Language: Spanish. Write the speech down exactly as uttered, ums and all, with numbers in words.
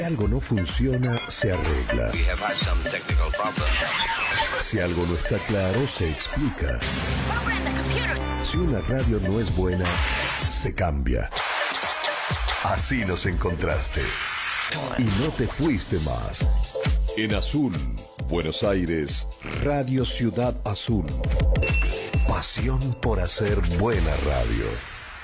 Algo no funciona, se arregla. Si algo no está claro, se explica. Si una radio no es buena, se cambia. Así nos encontraste. Y no te fuiste más. En Azul, Buenos Aires, Radio Ciudad Azul. Pasión por hacer buena radio.